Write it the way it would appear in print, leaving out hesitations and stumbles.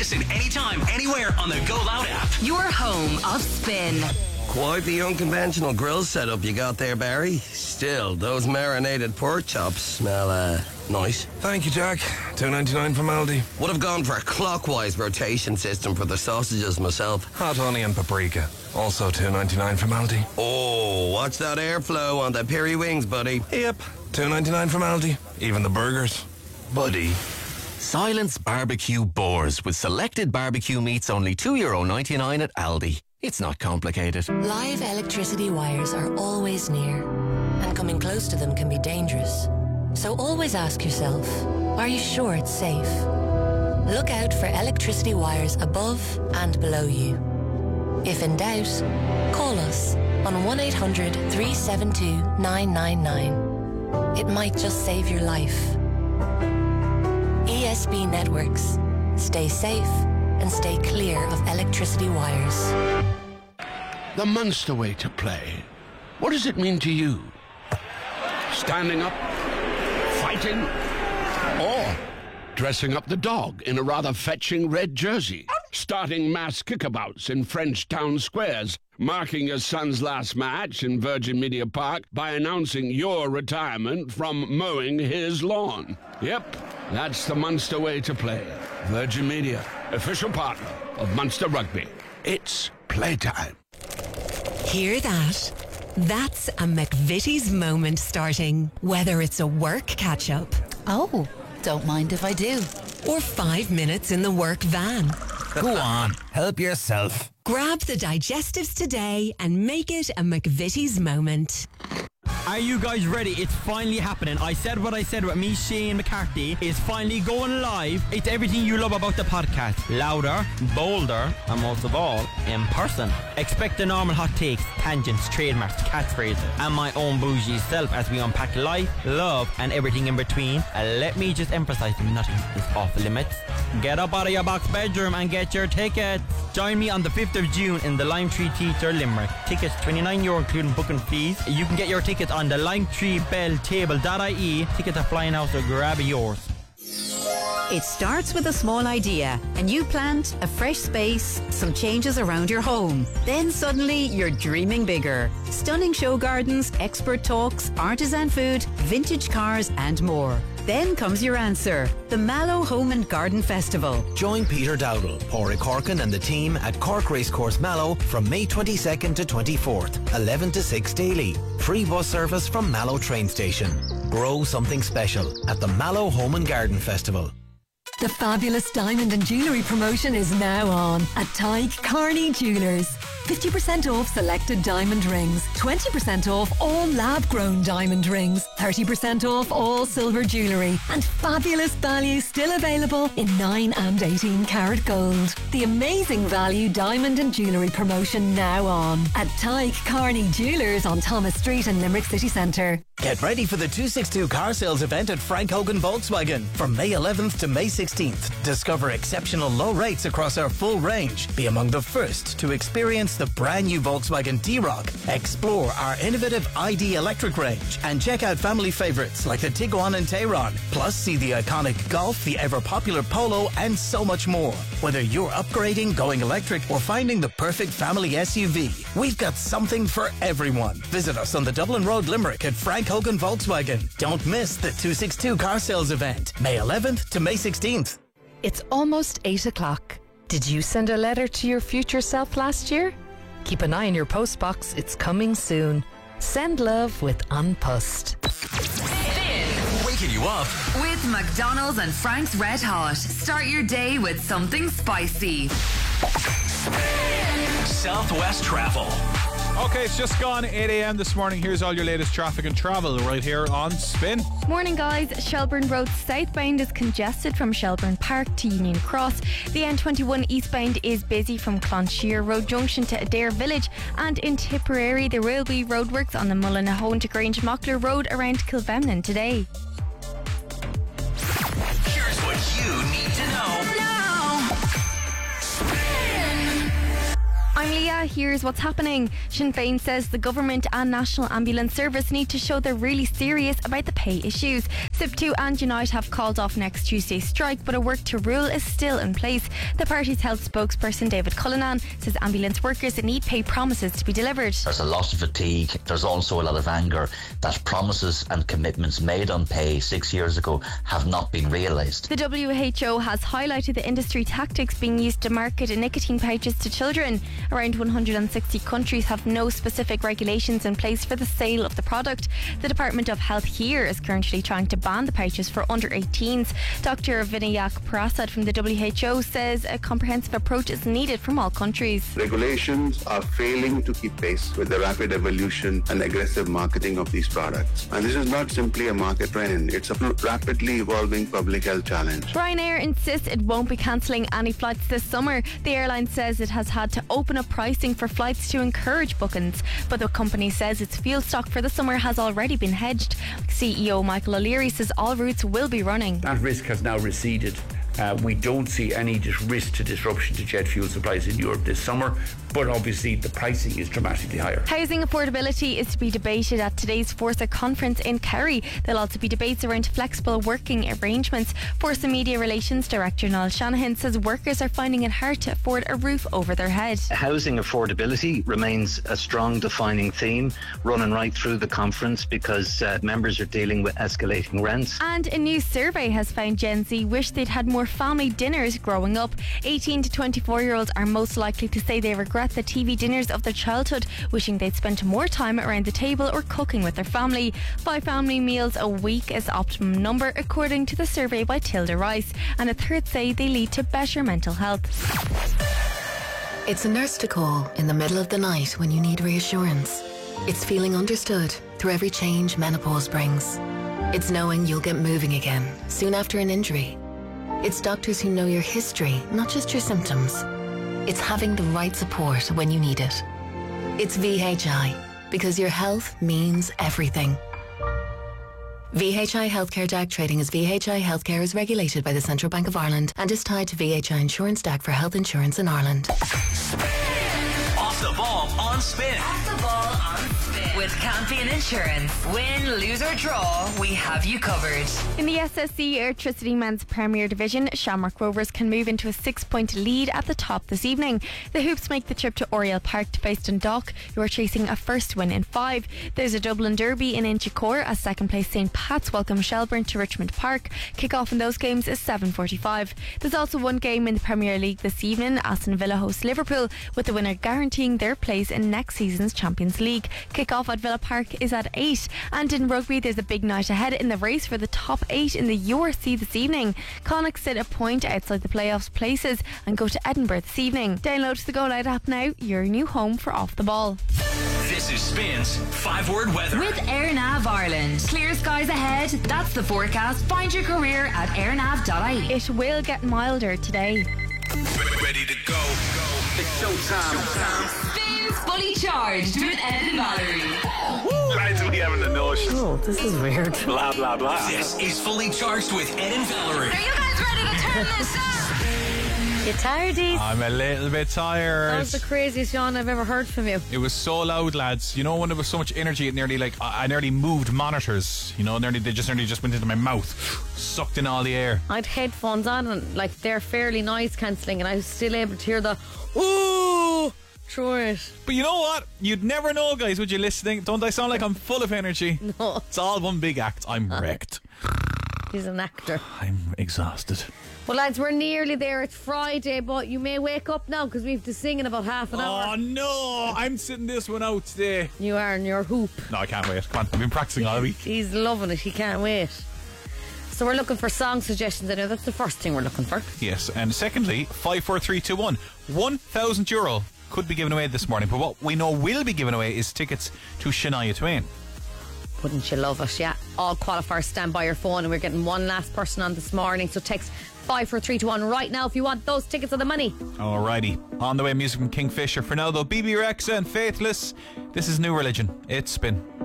Listen anytime, anywhere on the Go Loud app. Your home of Spin. Quite the unconventional grill setup you got there, Barry. Still, those marinated pork chops smell, nice. Thank you, Jack. $2.99 from Aldi. Would have gone for a clockwise rotation system for the sausages myself. Hot honey and paprika. Also $2.99 from Aldi. Oh, watch that airflow on the peri wings, buddy. Yep. $2.99 from Aldi. Even the burgers. Buddy. Silence Barbecue Boars with selected barbecue meats only €2.99 at Aldi. It's not complicated. Live electricity wires are always near, and coming close to them can be dangerous. So always ask yourself, are you sure it's safe? Look out for electricity wires above and below you. If in doubt, call us on 1-800-372-999. It might just save your life. ESB Networks. Stay safe and stay clear of electricity wires. The Munster way to play. What does it mean to you? Standing up, fighting, or dressing up the dog in a rather fetching red jersey, starting mass kickabouts in French town squares, marking your son's last match in Virgin Media Park by announcing your retirement from mowing his lawn. Yep, that's the Munster way to play. Virgin Media, official partner of Munster Rugby. It's playtime. Hear that? That's a McVitie's moment starting. Whether it's a work catch-up. Oh, don't mind if I do. Or 5 minutes in the work van. Go on, help yourself. Grab the digestives today and make it a McVitie's moment. Are you guys ready? It's finally happening. I said what I said with me, Shane McCarthy, is finally going live. It's everything you love about the podcast. Louder, bolder, and most of all, in person. Expect the normal hot takes, tangents, trademarks, catchphrases, and my own bougie self as we unpack life, love, and everything in between. Let me just emphasize nothing is off limits. Get up out of your box bedroom and get your tickets. Join me on the 5th of June in the Lime Tree Theatre, Limerick. Tickets €29 including booking fees. You can get your tickets on the limetreebelltable.ie. Tickets are flying out, so grab yours. It starts with a small idea, a new plant, a fresh space, some changes around your home. Then suddenly you're dreaming bigger. Stunning show gardens, expert talks, artisan food, vintage cars and more. Then comes your answer, the Mallow Home and Garden Festival. Join Peter Dowdall, Pádraig Corkin and the team at Cork Racecourse Mallow from May 22nd to 24th, 11 to 6 daily. Free bus service from Mallow train station. Grow something special at the Mallow Home and Garden Festival. The fabulous diamond and jewellery promotion is now on at Tyke Carney Jewellers. 50% off selected diamond rings, 20% off all lab-grown diamond rings, 30% off all silver jewellery, and fabulous value still available in 9 and 18 karat gold. The amazing value diamond and jewellery promotion now on at Tyke Carney Jewellers on Thomas Street in Limerick City Centre. Get ready for the 262 car sales event at Frank Hogan Volkswagen from May 11th to May 16th. Discover exceptional low rates across our full range. Be among the first to experience the brand new Volkswagen T-Roc. Explore our innovative ID electric range and check out family favourites like the Tiguan and Tayron. Plus see the iconic Golf, the ever popular Polo and so much more. Whether you're upgrading, going electric or finding the perfect family SUV, we've got something for everyone. Visit us on the Dublin Road, Limerick at Frank Hogan Volkswagen. Don't miss the 262 car sales event, May 11th to May 16th. It's almost 8 o'clock. Did you send a letter to your future self last year? Keep an eye on your postbox. It's coming soon. Send love with Unpussed. Waking you up with McDonald's and Frank's Red Hot. Start your day with something spicy. Southwest Travel. Okay, it's just gone 8 a.m. this morning. Here's all your latest traffic and travel right here on Spin. Morning, guys. Shelbourne Road southbound is congested from Shelbourne Park to Union Cross. The N21 eastbound is busy from Clonshear Road Junction to Adair Village, and in Tipperary there will be roadworks on the Mullinahone to Grange Mockler Road around Kilbemnan today. Here's what you need to know. I'm Leah. media, here's what's happening. Sinn Féin says the government and National Ambulance Service need to show they're really serious about the pay issues. SIP2 and Unite have called off next Tuesday's strike, but a work to rule is still in place. The party's health spokesperson David Cullinan says ambulance workers need pay promises to be delivered. There's a lot of fatigue. There's also a lot of anger that promises and commitments made on pay 6 years ago have not been realised. The WHO has highlighted the industry tactics being used to market nicotine pouches to children. Around 160 countries have no specific regulations in place for the sale of the product. The Department of Health here is currently trying to ban the pouches for under 18s. Dr. Vinayak Prasad from the WHO says a comprehensive approach is needed from all countries. Regulations are failing to keep pace with the rapid evolution and aggressive marketing of these products. And this is not simply a market trend, it's a rapidly evolving public health challenge. Ryanair insists it won't be cancelling any flights this summer. The airline says it has had to open up pricing for flights to encourage bookings, but the company says its fuel stock for the summer has already been hedged. CEO Michael O'Leary says all routes will be running. That risk has now receded. We don't see any risk to disruption to jet fuel supplies in Europe this summer, but obviously the pricing is dramatically higher. Housing affordability is to be debated at today's Forza conference in Kerry. There'll also be debates around flexible working arrangements. Forza Media Relations Director Niall Shanahan says workers are finding it hard to afford a roof over their head. Housing affordability remains a strong defining theme running right through the conference because members are dealing with escalating rents. And a new survey has found Gen Z wish they'd had more family dinners growing up. 18 to 24-year-olds are most likely to say they regret the TV dinners of their childhood, wishing they'd spent more time around the table or cooking with their family. 5 family meals a week is the optimum number, according to the survey by Tilda Rice, and a third say they lead to better mental health. It's a nurse to call in the middle of the night when you need reassurance. It's feeling understood through every change menopause brings. It's knowing you'll get moving again soon after an injury. It's doctors who know your history, not just your symptoms. It's having the right support when you need it. It's VHI, because your health means everything. VHI Healthcare DAC trading as VHI Healthcare is regulated by the Central Bank of Ireland and is tied to VHI Insurance DAC for health insurance in Ireland. Off the ball on Spin. Off the ball on Spin. With Campion Insurance. Win, lose or draw, we have you covered. In the SSE Airtricity Men's Premier Division, Shamrock Rovers can move into a 6-point lead at the top this evening. The Hoops make the trip to Oriel Park to face Dundalk, who are chasing a first win in 5. There's a Dublin Derby in Inchicore as second place St Pat's welcome Shelbourne to Richmond Park. Kick-off in those games is 7:45. There's also one game in the Premier League this evening. Aston Villa host Liverpool, with the winner guaranteeing their place in next season's Champions League. Kick-off at Villa Park is at 8. And in rugby, there's a big night ahead in the race for the top 8 in the URC this evening. Connacht sit a point outside the playoffs places and go to Edinburgh this evening. Download the Go Loud app now, your new home for Off the Ball. This is Spin's 5-word weather. With AirNav Ireland. Clear skies ahead. That's the forecast. Find your career at airnav.ie. It will get milder today. Ready to go. It's showtime. Spins fully charged with Ed and Valerie. Lads, we having a notion. Oh, this is weird. Blah, blah, blah. This is Fully Charged with Ed and Valerie. Are you guys ready to turn this up? You tired? I'm a little bit tired. That was the craziest yawn I've ever heard from you. It was so loud, lads. You know, when there was so much energy, it nearly I nearly moved monitors. You know, they just went into my mouth, sucked in all the air. I had headphones on and they're fairly noise cancelling, and I was still able to hear the ooh through it. But you know what? You'd never know, guys, would you listening? Don't I sound like I'm full of energy? No. It's all one big act. I'm wrecked. He's an actor. I'm exhausted. Well, lads, we're nearly there. It's Friday, but you may wake up now because we have to sing in about half an hour. Oh, no. I'm sitting this one out today. You are in your hoop. No, I can't wait. Come on, I've been practicing all week. He's loving it. He can't wait. So we're looking for song suggestions. I know that's the first thing we're looking for. Yes, and secondly, 54321. €1,000 could be given away this morning, but what we know will be given away is tickets to Shania Twain. Wouldn't you love it? Yeah. All qualifiers, stand by your phone, and we're getting one last person on this morning. So text 54321 right now if you want those tickets or the money. Alrighty. On the way, music from Kingfisher. For now, though, BB Rexa and Faithless. This is New Religion. It's Spin.